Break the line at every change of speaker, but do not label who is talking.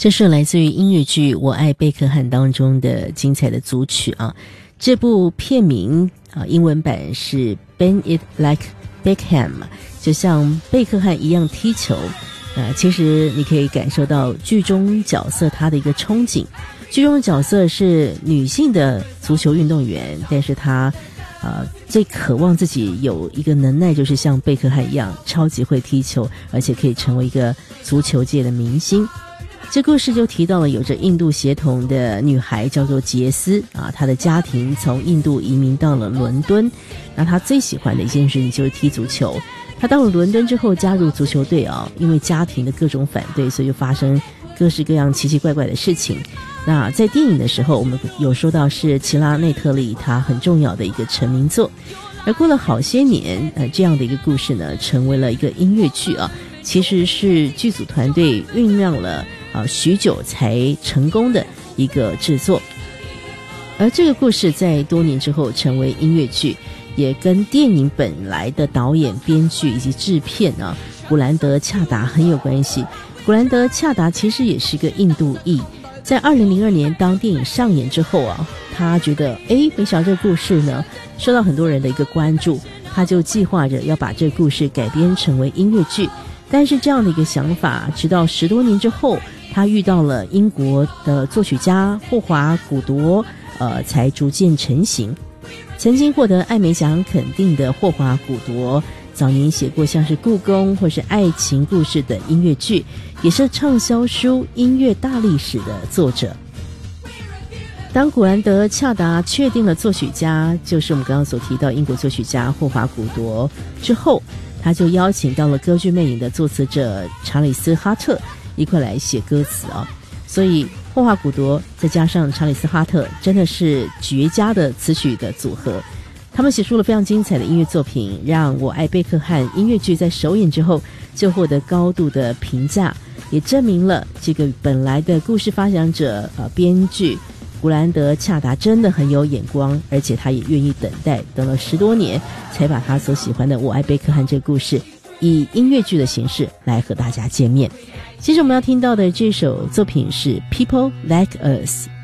这是来自于音乐剧《我爱贝克汉》当中的精彩的组曲啊。这部片名英文版是 Bend It Like Beckham， 就像贝克汉一样踢球。其实你可以感受到剧中角色他的一个憧憬。剧中的角色是女性的足球运动员，但是她最渴望自己有一个能耐，就是像贝克汉一样超级会踢球，而且可以成为一个足球界的明星。这故事就提到了有着印度血统的女孩叫做杰斯她的家庭从印度移民到了伦敦，那她最喜欢的一件事情就是踢足球。她到了伦敦之后加入足球队因为家庭的各种反对，所以就发生各式各样奇奇怪怪的事情。那在电影的时候我们有说到是齐拉内特利她很重要的一个成名作，而过了好些年这样的一个故事呢成为了一个音乐剧其实是剧组团队酝酿了许久才成功的一个制作。而这个故事在多年之后成为音乐剧，也跟电影本来的导演、编剧以及制片古兰德·恰达很有关系。古兰德·恰达其实也是个印度裔，在2002年当电影上演之后他觉得没想到这个故事呢受到很多人的一个关注，他就计划着要把这个故事改编成为音乐剧。但是这样的一个想法直到10多年之后，他遇到了英国的作曲家霍华古铎才逐渐成型。曾经获得艾美奖肯定的霍华古铎早年写过像是故宫或是爱情故事等音乐剧，也是畅销书《音乐大历史》的作者。当古兰德·恰达确定了作曲家就是我们刚刚所提到英国作曲家霍华古铎之后，他就邀请到了《歌剧魅影》的作词者查理斯·哈特一块来写歌词所以霍华古铎再加上查理斯·哈特真的是绝佳的词曲的组合，他们写出了非常精彩的音乐作品，让我爱贝克汉音乐剧在首演之后就获得高度的评价，也证明了这个本来的故事发想者编剧古兰德·恰达真的很有眼光，而且他也愿意等了10多年才把他所喜欢的我爱贝克汉这个故事以音乐剧的形式来和大家见面。其实我们要听到的这首作品是 People Like Us。